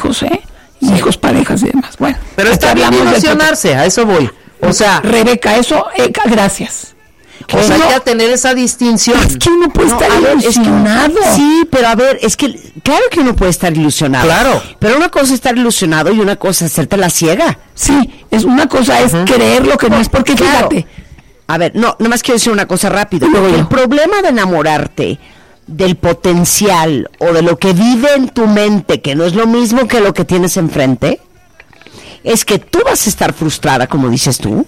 hijos, hijos, parejas y demás. Bueno, pero está bien ilusionarse, a eso voy. O sea, Rebeca, eso, gracias. O sea, hay que tener esa distinción. Es que uno puede estar ilusionado. Sí, pero a ver, es que claro que uno puede estar ilusionado. Claro. Pero una cosa es estar ilusionado y una cosa es hacerte la ciega. Sí, una cosa es creer lo que no es, porque fíjate. A ver, no, nomás quiero decir una cosa rápido. El problema de enamorarte del potencial o de lo que vive en tu mente, que no es lo mismo que lo que tienes enfrente, es que tú vas a estar frustrada, como dices tú.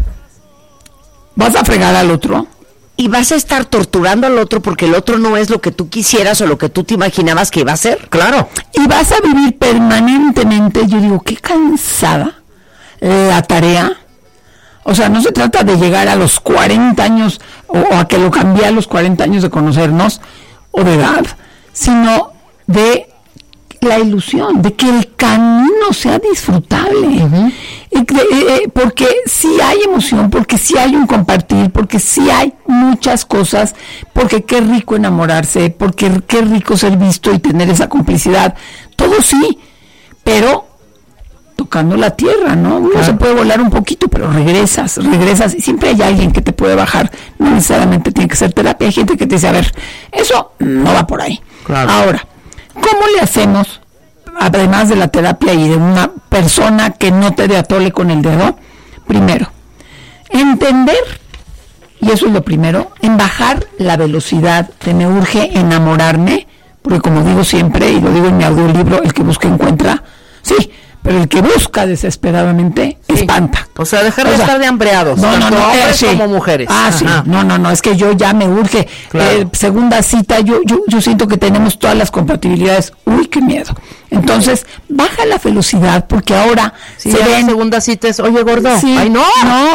Vas a fregar al otro. Y vas a estar torturando al otro porque el otro no es lo que tú quisieras o lo que tú te imaginabas que iba a ser. Claro. Y vas a vivir permanentemente, yo digo, qué cansada la tarea. O sea, no se trata de llegar a los 40 años o a que lo cambie a los 40 años de conocernos o de edad, sino de la ilusión, de que el camino sea disfrutable. Porque sí hay emoción, porque sí hay un compartir, porque sí hay muchas cosas, porque qué rico enamorarse, porque qué rico ser visto y tener esa complicidad. Todo sí, pero tocando la tierra, ¿no? Uno se puede volar un poquito, pero regresas y siempre hay alguien que te puede bajar. No necesariamente tiene que ser terapia. Hay gente que te dice, a ver, eso no va por ahí. Claro. Ahora, ¿cómo le hacemos, además de la terapia y de una persona que no te dé a tole con el dedo? Primero, entender, y eso es lo primero, en bajar la velocidad de me urge enamorarme, porque como digo siempre, y lo digo en mi audiolibro, el que busca encuentra, sí, pero el que busca desesperadamente espanta. O sea, dejar de estar de hambreados, tanto hombres como mujeres. Sí. No, es que yo ya me urge. Claro. Segunda cita, yo siento que tenemos todas las compatibilidades. Uy, qué miedo. Entonces, baja la velocidad, porque ahora se ven. La segunda cita es, oye, gordo, ay, no.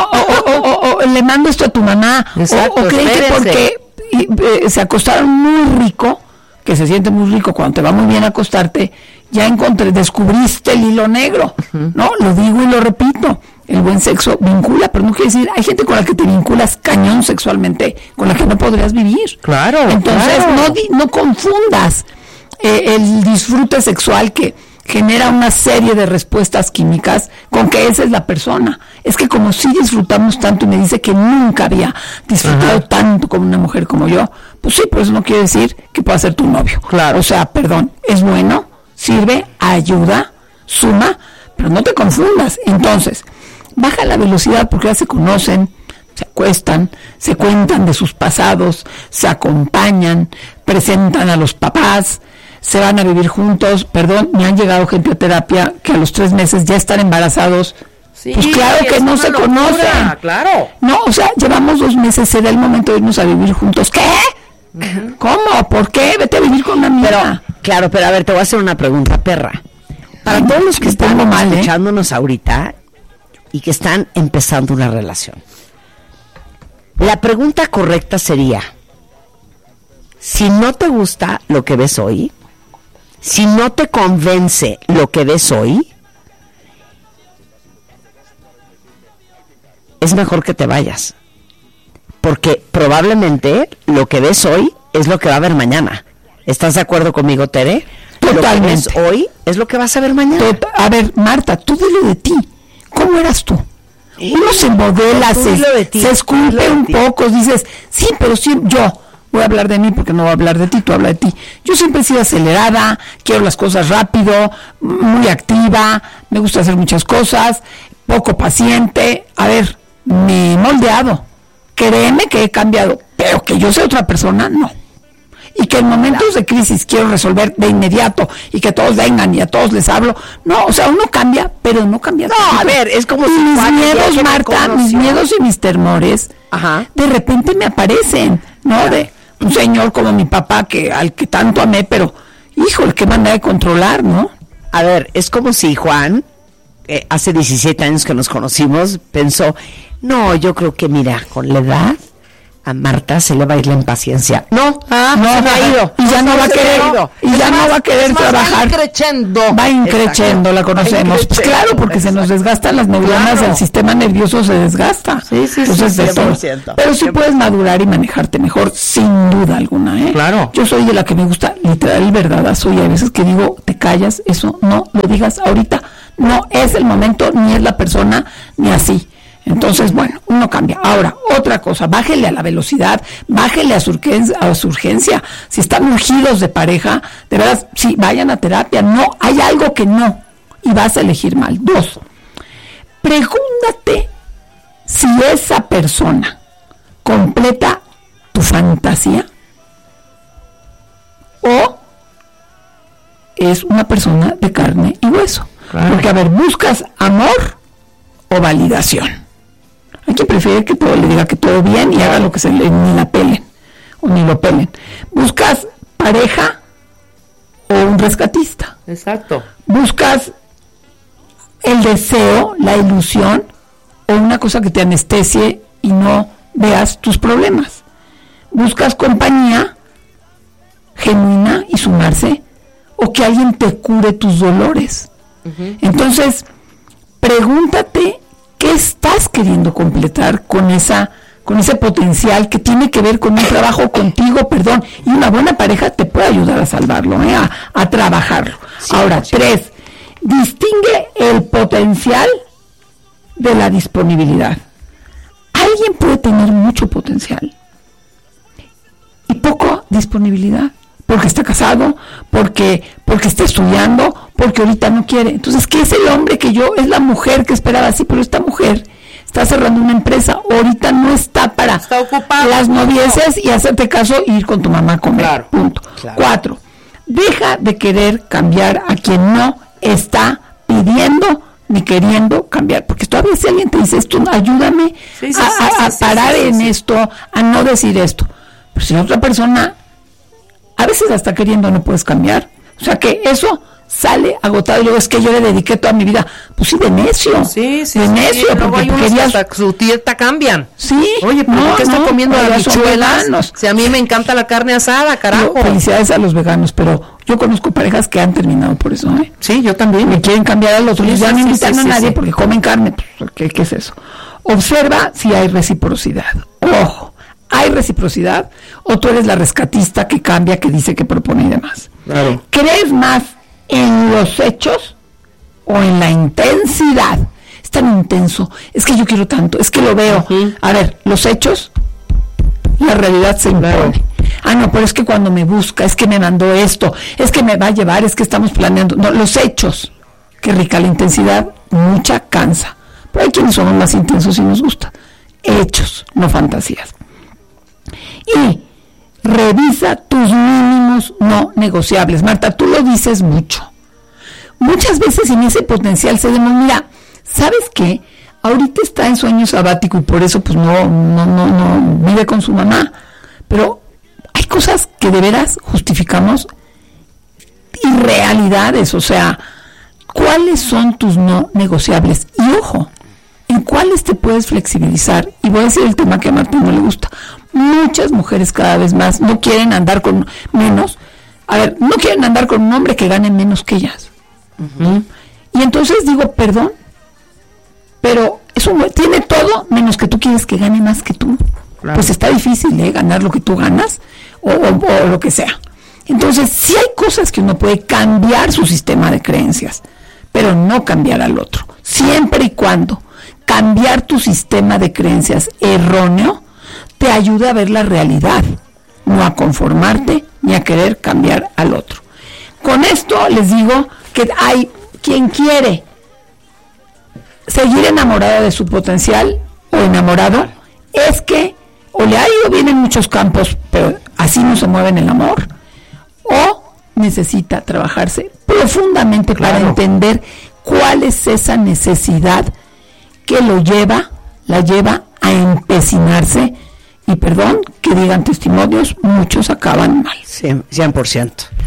O le mando esto a tu mamá. Exacto, o creen que porque se acostaron muy rico, que se siente muy rico cuando te va muy bien acostarte, ya descubriste el hilo negro, ¿no? Lo digo y lo repito, el buen sexo vincula, pero no quiere decir, hay gente con la que te vinculas cañón sexualmente, con la que no podrías vivir. Claro. Entonces, no confundas el disfrute sexual que genera una serie de respuestas químicas con que esa es la persona. Es que como sí disfrutamos tanto, y me dice que nunca había disfrutado tanto como una mujer como yo, pues sí, pero eso no quiere decir que pueda ser tu novio. Claro. O sea, perdón, es bueno, sirve, ayuda, suma, pero no te confundas. Entonces, baja la velocidad porque ya se conocen, se acuestan, se cuentan de sus pasados, se acompañan, presentan a los papás, se van a vivir juntos. Perdón, me han llegado gente a terapia que a los 3 meses ya están embarazados. Sí, pues claro que no se conocen. Claro. No, o sea, llevamos 2 meses, se da el momento de irnos a vivir juntos. ¿Qué? ¿Cómo? ¿Por qué? Vete a vivir con una amiga. Claro, pero a ver, te voy a hacer una pregunta, perra. Para todos los que están escuchándonos ahorita y que están empezando una relación, la pregunta correcta sería, si no te gusta lo que ves hoy, si no te convence lo que ves hoy, es mejor que te vayas. Porque probablemente lo que ves hoy es lo que va a ver mañana. ¿Estás de acuerdo conmigo, Tere? Totalmente. Lo que ves hoy es lo que vas a ver mañana. A ver, Marta, tú dilo de ti. ¿Cómo eras tú? Uno se modela, se esculpe un poco, dices, sí, pero sí, yo voy a hablar de mí porque no voy a hablar de ti, tú habla de ti. Yo siempre he sido acelerada, quiero las cosas rápido, muy activa, me gusta hacer muchas cosas, poco paciente. A ver, me he moldeado. Créeme que he cambiado, pero que yo sea otra persona, no. Y que en momentos de crisis quiero resolver de inmediato y que todos vengan y a todos les hablo. No, o sea, uno cambia, pero no cambia. No, a ver, es como si mis miedos, Marta, mis miedos y mis temores, de repente me aparecen, ¿no? De un señor como mi papá, al que tanto amé, pero, híjole, qué manera de controlar, ¿no? A ver, es como si Juan, hace 17 años que nos conocimos, pensó, no, yo creo que mira, con la edad a Marta se le va a ir la impaciencia. No, se me ha ido. Y ya no va a querer, y ya no va a querer trabajar. Va increchendo, la conocemos. Pues claro, porque se nos desgastan las neuronas, el sistema nervioso se desgasta. Sí, entonces, 100%. Pero sí puedes madurar y manejarte mejor, sin duda alguna, ¿eh? Claro. Yo soy de la que me gusta literal verdadazo, y a veces que digo, te callas, eso no lo digas ahorita, no es el momento, ni es la persona, ni así. Entonces, bueno, uno cambia. Ahora, otra cosa, bájele a la velocidad, bájele a su urgencia. Si están urgidos de pareja, de verdad, sí, vayan a terapia. No, hay algo que no, y vas a elegir mal. 2, pregúntate si esa persona completa tu fantasía o es una persona de carne y hueso. Claro. Porque, a ver, ¿buscas amor o validación? Hay quien prefiere que todo le diga que todo bien y haga lo que se le, ni la pelen o ni lo pelen. ¿Buscas pareja o un rescatista? Exacto. ¿Buscas el deseo, la ilusión o una cosa que te anestesie y no veas tus problemas? ¿Buscas compañía genuina y sumarse o que alguien te cure tus dolores? Uh-huh. Entonces, pregúntate ¿qué estás queriendo completar con ese potencial que tiene que ver con un trabajo contigo, y una buena pareja te puede ayudar a salvarlo, a trabajarlo. Sí, ahora, 3, distingue el potencial de la disponibilidad. Alguien puede tener mucho potencial y poca disponibilidad, porque está casado, porque está estudiando, porque ahorita no quiere. Entonces, ¿qué es el hombre que yo? Es la mujer que esperaba, sí, pero esta mujer está cerrando una empresa, ahorita no está para las novieces y hacerte caso e ir con tu mamá a comer. Claro, punto. Claro. 4, deja de querer cambiar a quien no está pidiendo ni queriendo cambiar, porque todavía si alguien te dice esto, ayúdame a parar en esto, a no decir esto. Pero si la otra persona a veces hasta queriendo no puedes cambiar, o sea que eso sale agotado. Y luego es que yo le dediqué toda mi vida, pues sí, de necio, de necio, porque querías hasta su dieta cambian. Sí. Oye, ¿por qué está comiendo habichuelas? Si a mí me encanta la carne asada, carajo. Felicidades a los veganos, pero yo conozco parejas que han terminado por eso, ¿eh? Sí, yo también. Me quieren cambiar a los otros, ya no invitan a nadie porque comen carne, pues, ¿qué es eso? Observa si hay reciprocidad. Ojo. ¿Hay reciprocidad? ¿O tú eres la rescatista que cambia, que dice, que propone y demás? Claro. ¿Crees más en los hechos o en la intensidad? Es tan intenso, es que yo quiero tanto, es que lo veo. Uh-huh. A ver, los hechos, la realidad se impone. Claro. Ah, no, pero es que cuando me busca, es que me mandó esto, es que me va a llevar, es que estamos planeando. No, los hechos, qué rica la intensidad, mucha cansa. Pero hay quienes son más intensos y nos gusta. Hechos, no fantasías. Y revisa tus mínimos no negociables. Marta, tú lo dices mucho. Muchas veces en ese potencial se demuestra, mira, ¿sabes qué? Ahorita está en sueño sabático y por eso pues no vive con su mamá. Pero hay cosas que de veras justificamos irrealidades. O sea, ¿cuáles son tus no negociables? Y ojo, ¿en cuáles te puedes flexibilizar? Y voy a decir el tema que a Marta no le gusta. Muchas mujeres cada vez más no quieren andar con menos. A ver, no quieren andar con un hombre que gane menos que ellas. Uh-huh. Y entonces digo, perdón, pero eso tiene todo menos que tú quieres que gane más que tú. Claro. Pues está difícil, ganar lo que tú ganas o lo que sea. Entonces, sí hay cosas que uno puede cambiar su sistema de creencias, pero no cambiar al otro. Siempre y cuando cambiar tu sistema de creencias erróneo te ayude a ver la realidad, no a conformarte ni a querer cambiar al otro. Con esto les digo que hay quien quiere seguir enamorada de su potencial o enamorado, es que o le ha ido bien en muchos campos, pero así no se mueve en el amor, o necesita trabajarse profundamente para entender cuál es esa necesidad que la lleva a empecinarse. Y perdón que digan testimonios, muchos acaban mal. 100%.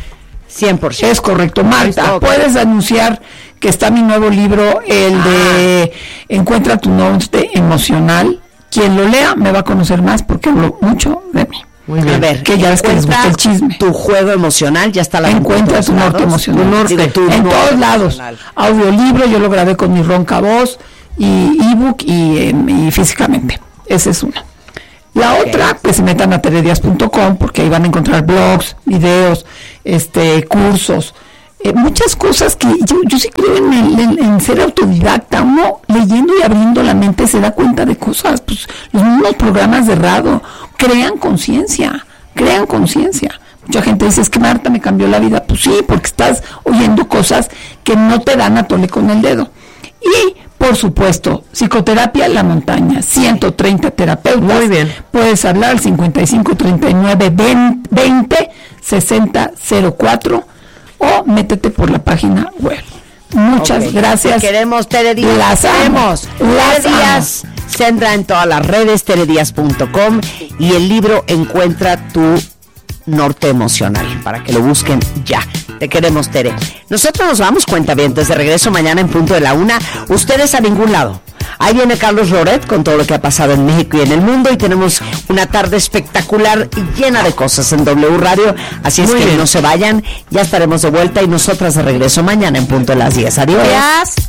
Es correcto. Marta, puedes anunciar que está mi nuevo libro, el de Encuentra tu norte emocional. quien lo lea me va a conocer más porque hablo mucho de mí. Muy bien. A ver, que ya ves que les gusta el chisme. Tu juego emocional ya está la encuentra tu norte emocional. En todos lados. Audiolibro, yo lo grabé con mi ronca voz, y ebook y físicamente. Esa es una. La otra, pues se metan a teredias.com porque ahí van a encontrar blogs, videos, cursos, muchas cosas que yo sí creo en ser autodidacta. Uno leyendo y abriendo la mente se da cuenta de cosas, pues los mismos programas de radio crean conciencia. Mucha gente dice, es que Marta me cambió la vida. Pues sí, porque estás oyendo cosas que no te dan a tole con el dedo. Y por supuesto, psicoterapia en la montaña, 130 terapeutas. Muy bien. Puedes hablar al 55 39 20 60 04 o métete por la página web. Muchas gracias. Te queremos, Tere Díaz. Las queremos. Tere Díaz se entra en todas las redes, teredias.com, y el libro Encuentra tu norte emocional, para que lo busquen ya. Te queremos, Tere. Nosotros nos vamos, cuentavientes, de regreso mañana en punto de la 1. Ustedes a ningún lado. Ahí viene Carlos Loret con todo lo que ha pasado en México y en el mundo, y tenemos una tarde espectacular y llena de cosas en W Radio, así es que no se vayan, ya estaremos de vuelta y nosotras de regreso mañana en punto de las 10. Adiós.